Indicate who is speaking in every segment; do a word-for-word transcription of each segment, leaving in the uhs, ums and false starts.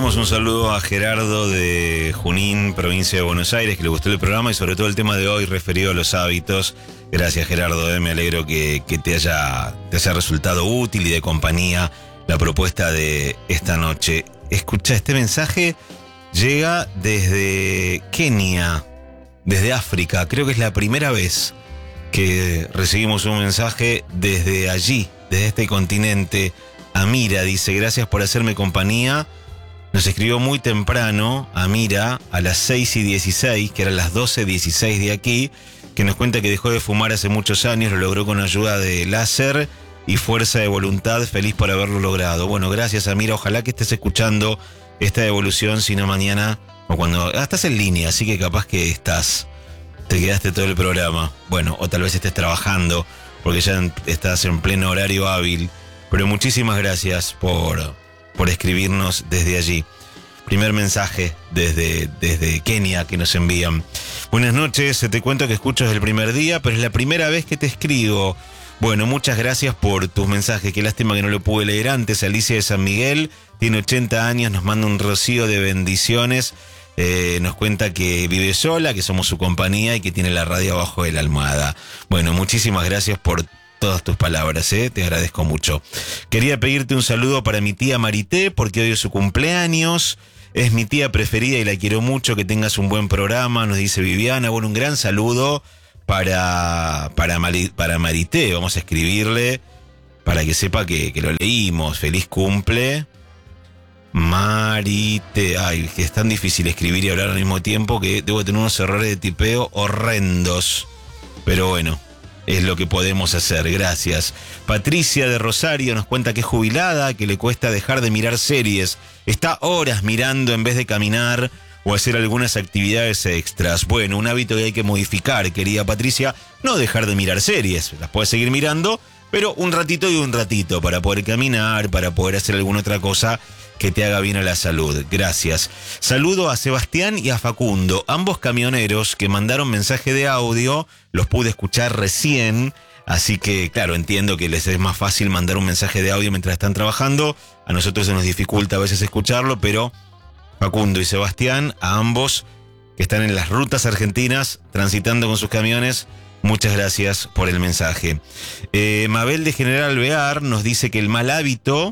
Speaker 1: mandamos un saludo a Gerardo de Junín, provincia de Buenos Aires, que le gustó el programa y sobre todo el tema de hoy referido a los hábitos. Gracias, Gerardo, eh, me alegro que, que te, haya, te haya resultado útil y de compañía la propuesta de esta noche. Escucha, este mensaje llega desde Kenia, desde África. Creo que es la primera vez que recibimos un mensaje desde allí, desde este continente. Amira dice, gracias por hacerme compañía. Nos escribió muy temprano, Amira, a las seis y dieciséis, que eran las doce dieciséis de aquí, que nos cuenta que dejó de fumar hace muchos años, lo logró con ayuda de láser y fuerza de voluntad, feliz por haberlo logrado. Bueno, gracias, Amira, ojalá que estés escuchando esta evolución, si no mañana, o cuando... Ah, estás en línea, así que capaz que estás, te quedaste todo el programa. Bueno, o tal vez estés trabajando, porque ya estás en pleno horario hábil. Pero muchísimas gracias por, por escribirnos desde allí. Primer mensaje desde, desde Kenia que nos envían. Buenas noches, te cuento que escucho desde el primer día, pero es la primera vez que te escribo. Bueno, muchas gracias por tus mensajes. Qué lástima que no lo pude leer antes. Alicia de San Miguel, tiene ochenta años, nos manda un rocío de bendiciones. Eh, nos cuenta que vive sola, que somos su compañía y que tiene la radio abajo de la almohada. Bueno, muchísimas gracias por todas tus palabras, ¿eh? Te agradezco mucho. Quería pedirte un saludo para mi tía Marité, porque hoy es su cumpleaños. Es mi tía preferida y la quiero mucho. Que tengas un buen programa, nos dice Viviana. Bueno, un gran saludo para, para, Mari, para Marité. Vamos a escribirle para que sepa que, que lo leímos. Feliz cumple. Marité. Ay, que es tan difícil escribir y hablar al mismo tiempo que debo tener unos errores de tipeo horrendos. Pero bueno, es lo que podemos hacer, gracias. Patricia de Rosario nos cuenta que es jubilada, que le cuesta dejar de mirar series. Está horas mirando en vez de caminar o hacer algunas actividades extras. Bueno, un hábito que hay que modificar, querida Patricia. No dejar de mirar series, las puedes seguir mirando, pero un ratito y un ratito para poder caminar, para poder hacer alguna otra cosa que te haga bien a la salud. Gracias. Saludo a Sebastián y a Facundo, ambos camioneros que mandaron mensaje de audio. Los pude escuchar recién, así que, claro, entiendo que les es más fácil mandar un mensaje de audio mientras están trabajando. A nosotros se nos dificulta a veces escucharlo, pero Facundo y Sebastián, a ambos que están en las rutas argentinas, transitando con sus camiones, muchas gracias por el mensaje. Eh, Mabel de General Alvear nos dice que el mal hábito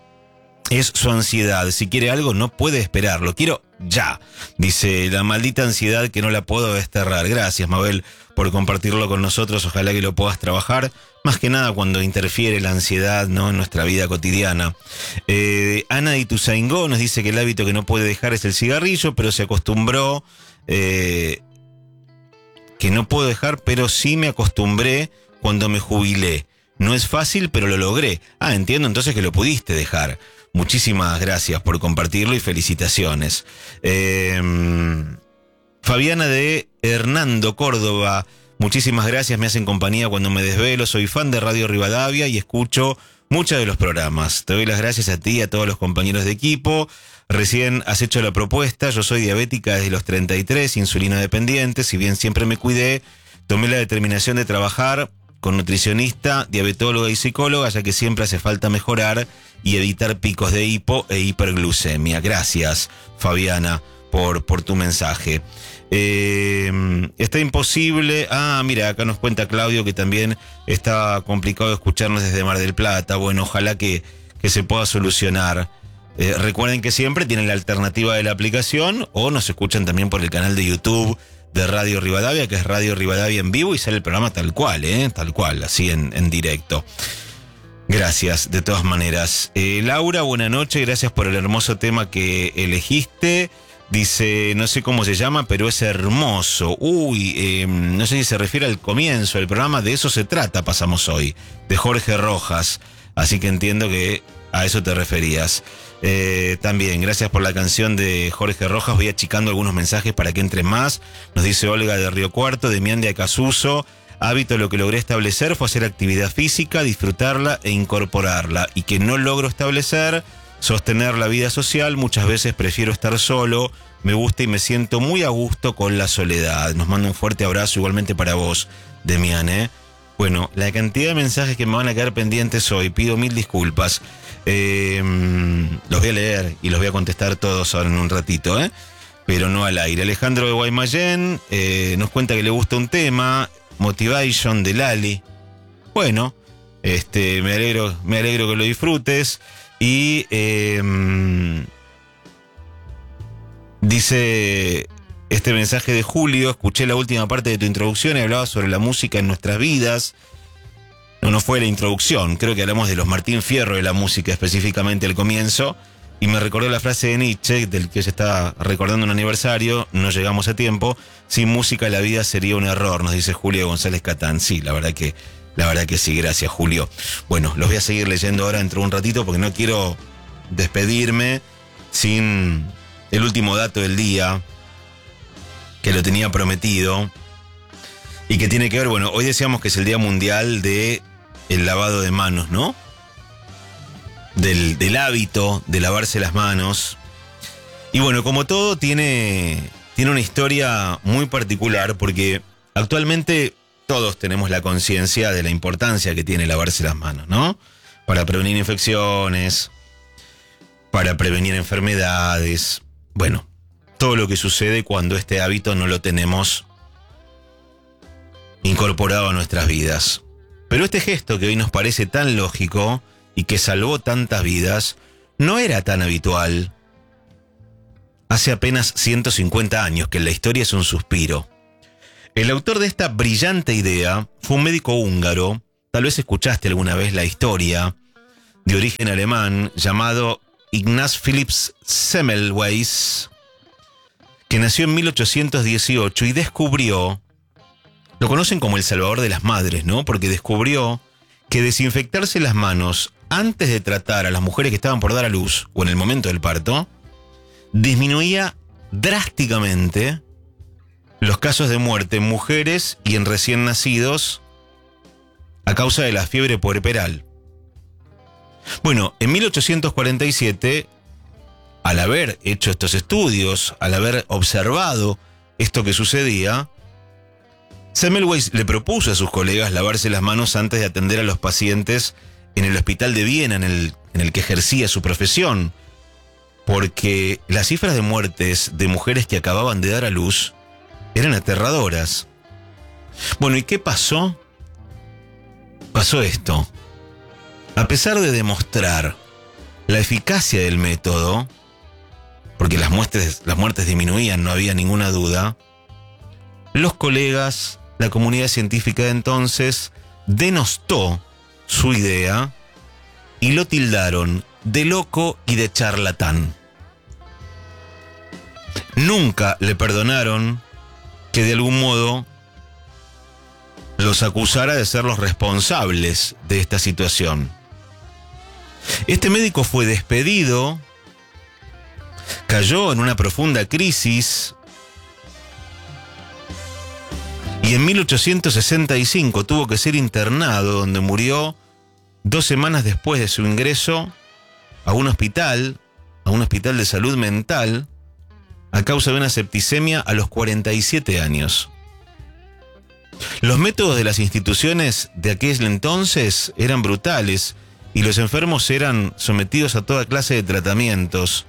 Speaker 1: es su ansiedad. Si quiere algo, no puede esperar. Lo quiero ya. Dice, la maldita ansiedad que no la puedo desterrar. Gracias, Mabel, por compartirlo con nosotros. Ojalá que lo puedas trabajar. Más que nada cuando interfiere la ansiedad, ¿no?, en nuestra vida cotidiana. Eh, Ana de Ituzaingó nos dice que el hábito que no puede dejar es el cigarrillo, pero se acostumbró. Eh, que no puedo dejar, pero sí me acostumbré cuando me jubilé. No es fácil, pero lo logré. Ah, entiendo entonces que lo pudiste dejar. Muchísimas gracias por compartirlo y felicitaciones. Eh, Fabiana de Hernando, Córdoba, muchísimas gracias, me hacen compañía cuando me desvelo. Soy fan de Radio Rivadavia y escucho muchos de los programas. Te doy las gracias a ti y a todos los compañeros de equipo. Recién has hecho la propuesta. Yo soy diabética desde los treinta y tres, insulina dependiente. Si bien siempre me cuidé, tomé la determinación de trabajar con nutricionista, diabetóloga y psicóloga, ya que siempre hace falta mejorar y evitar picos de hipo e hiperglucemia. Gracias, Fabiana, por, por tu mensaje. Eh, está imposible. Ah, mira, acá nos cuenta Claudio que también está complicado escucharnos desde Mar del Plata. Bueno, ojalá que, que se pueda solucionar. Eh, recuerden que siempre tienen la alternativa de la aplicación o nos escuchan también por el canal de YouTube de Radio Rivadavia, que es Radio Rivadavia en vivo, y sale el programa tal cual, ¿eh? Tal cual, así en, en directo. Gracias, de todas maneras. Eh, Laura, buena noche, gracias por el hermoso tema que elegiste. Dice, no sé cómo se llama, pero es hermoso. Uy, eh, no sé si se refiere al comienzo del programa, de eso se trata, pasamos hoy, de Jorge Rojas. Así que entiendo que a eso te referías. Eh, también, gracias por la canción de Jorge Rojas. Voy achicando algunos mensajes para que entre más. Nos dice Olga de Río Cuarto, Demián de Acasuso. Hábito, lo que logré establecer fue hacer actividad física, disfrutarla e incorporarla. Y que no logro establecer, sostener la vida social. Muchas veces prefiero estar solo. Me gusta y me siento muy a gusto con la soledad. Nos manda un fuerte abrazo igualmente para vos, Demián, ¿eh? Bueno, la cantidad de mensajes que me van a quedar pendientes hoy, pido mil disculpas. Eh, los voy a leer y los voy a contestar todos ahora en un ratito, ¿eh? Pero no al aire. Alejandro de Guaymallén eh, nos cuenta que le gusta un tema, Motivation de Lali. Bueno, este, me alegro, me alegro que lo disfrutes. Y eh, dice este mensaje de Julio: escuché la última parte de tu introducción y hablaba sobre la música en nuestras vidas. No, no fue la introducción, creo que hablamos de los Martín Fierro de la música, específicamente al comienzo. Y me recordó la frase de Nietzsche, del que se está recordando un aniversario, no llegamos a tiempo. Sin música la vida sería un error, nos dice Julio González Catán. Sí, la verdad que, la verdad que sí, gracias Julio. Bueno, los voy a seguir leyendo ahora dentro de un ratito porque no quiero despedirme sin el último dato del día, que lo tenía prometido, y que tiene que ver, bueno, hoy decíamos que es el Día Mundial de el lavado de manos, ¿no? Del, del hábito de lavarse las manos. Y bueno, como todo, tiene, tiene una historia muy particular porque actualmente todos tenemos la conciencia de la importancia que tiene lavarse las manos, ¿no? Para prevenir infecciones, para prevenir enfermedades, bueno, todo lo que sucede cuando este hábito no lo tenemos incorporado a nuestras vidas. Pero este gesto que hoy nos parece tan lógico y que salvó tantas vidas, no era tan habitual hace apenas ciento cincuenta años, que en la historia es un suspiro. El autor de esta brillante idea fue un médico húngaro, tal vez escuchaste alguna vez la historia, de origen alemán, llamado Ignaz Philips Semmelweis, que nació en mil ochocientos dieciocho y descubrió, lo conocen como el salvador de las madres, ¿no? Porque descubrió que desinfectarse las manos antes de tratar a las mujeres que estaban por dar a luz o en el momento del parto, disminuía drásticamente los casos de muerte en mujeres y en recién nacidos a causa de la fiebre puerperal. Bueno, en mil ochocientos cuarenta y siete, al haber hecho estos estudios, al haber observado esto que sucedía, Semmelweis le propuso a sus colegas lavarse las manos antes de atender a los pacientes en el hospital de Viena, en el, en el que ejercía su profesión, porque las cifras de muertes de mujeres que acababan de dar a luz eran aterradoras. Bueno, ¿y qué pasó? Pasó esto. A pesar de demostrar la eficacia del método, porque las muertes, las muertes disminuían, no había ninguna duda, los colegas, la comunidad científica de entonces, denostó su idea y lo tildaron de loco y de charlatán. Nunca le perdonaron que de algún modo los acusara de ser los responsables de esta situación. Este médico fue despedido, cayó en una profunda crisis y en mil ochocientos sesenta y cinco tuvo que ser internado, donde murió dos semanas después de su ingreso a un hospital, a un hospital de salud mental, a causa de una septicemia a los cuarenta y siete años. Los métodos de las instituciones de aquel entonces eran brutales y los enfermos eran sometidos a toda clase de tratamientos.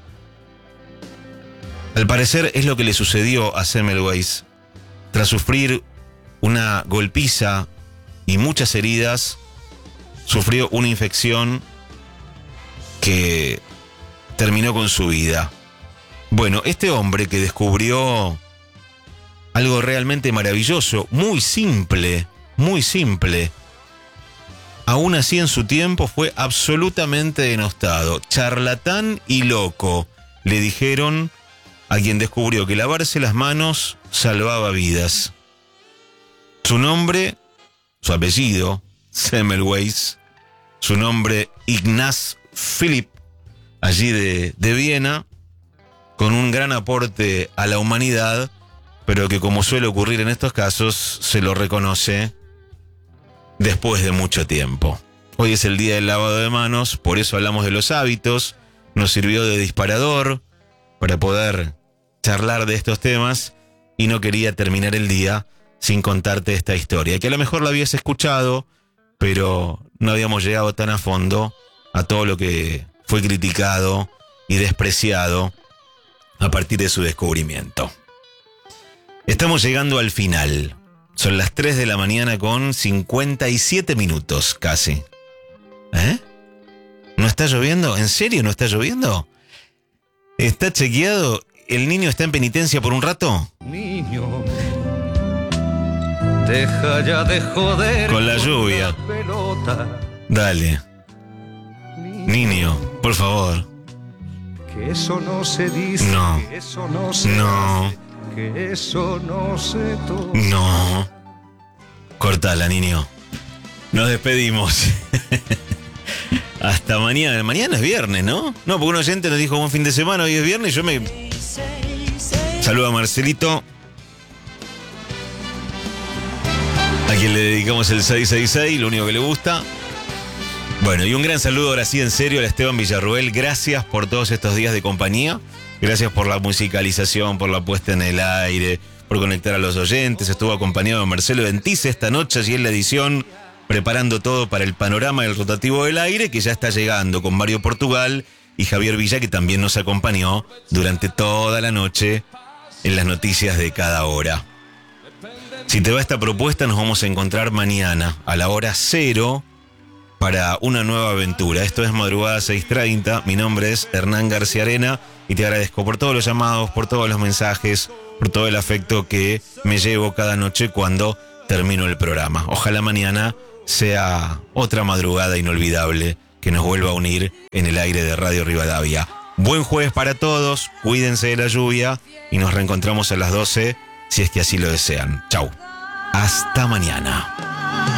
Speaker 1: Al parecer es lo que le sucedió a Semmelweis. Tras sufrir una golpiza y muchas heridas, sufrió una infección que terminó con su vida. Bueno, este hombre que descubrió algo realmente maravilloso, muy simple, muy simple, aún así en su tiempo fue absolutamente denostado. Charlatán y loco, le dijeron a quien descubrió que lavarse las manos salvaba vidas. Su nombre, su apellido, Semmelweis, su nombre Ignaz Philipp, allí de, de Viena, con un gran aporte a la humanidad, pero que, como suele ocurrir en estos casos, se lo reconoce después de mucho tiempo. Hoy es el día del lavado de manos, por eso hablamos de los hábitos, nos sirvió de disparador para poder charlar de estos temas y no quería terminar el día sin contarte esta historia, que a lo mejor la habías escuchado, pero no habíamos llegado tan a fondo a todo lo que fue criticado y despreciado a partir de su descubrimiento. Estamos llegando al final. Son las tres de la mañana con cincuenta y siete minutos casi. ¿Eh? ¿No está lloviendo? ¿En serio no está lloviendo? ¿Está chequeado? ¿El niño está en penitencia por un rato?
Speaker 2: Niño, deja ya de joder
Speaker 1: con la lluvia.
Speaker 2: Con la pelota.
Speaker 1: Dale. Niño, por favor.
Speaker 2: Que eso no se dice.
Speaker 1: No.
Speaker 2: Que eso no se
Speaker 1: No.
Speaker 2: hace, que eso no se toca.
Speaker 1: No. Cortala, niño. Nos despedimos. Hasta mañana. Mañana es viernes, ¿no? No, porque un oyente nos dijo buen fin de semana, hoy es viernes y yo me... Saluda a Marcelito, a quien le dedicamos el seis seis seis, lo único que le gusta. Bueno, y un gran saludo ahora sí en serio a Esteban Villarruel. Gracias por todos estos días de compañía. Gracias por la musicalización, por la puesta en el aire, por conectar a los oyentes. Estuvo acompañado de Marcelo Ventice esta noche allí en la edición, preparando todo para el panorama del rotativo del aire, que ya está llegando con Mario Portugal y Javier Villa, que también nos acompañó durante toda la noche en las noticias de cada hora. Si te va esta propuesta, nos vamos a encontrar mañana a la hora cero para una nueva aventura. Esto es Madrugada seis treinta. Mi nombre es Hernán García Arena y te agradezco por todos los llamados, por todos los mensajes, por todo el afecto que me llevo cada noche cuando termino el programa. Ojalá mañana sea otra madrugada inolvidable que nos vuelva a unir en el aire de Radio Rivadavia. Buen jueves para todos, cuídense de la lluvia y nos reencontramos a las doce si es que así lo desean. Chau. Hasta mañana.